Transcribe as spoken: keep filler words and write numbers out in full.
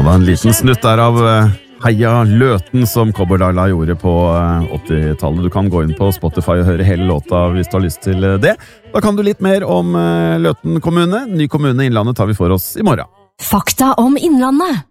var en liten snutt der av Heia Løten som Cowboy-Laila gjorde på åttitallet. Du kan gå inn på Spotify og høre hele låta hvis du har lyst til det. Da kan du litt mer om Løten kommune. Ny kommune i Innlandet tar vi for oss i morgen. Fakta om Innlandet.